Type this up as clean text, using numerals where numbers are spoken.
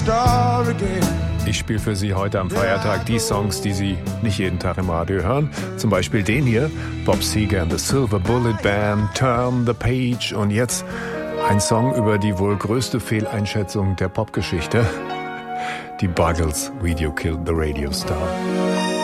star again. Ich spiele für Sie heute am Feiertag die Songs, die Sie nicht jeden Tag im Radio hören. Zum Beispiel den hier, Bob Seger and the Silver Bullet Band, Turn the Page. Und jetzt ein Song über die wohl größte Fehleinschätzung der Popgeschichte. Die Buggles, Video Killed the Radio Star.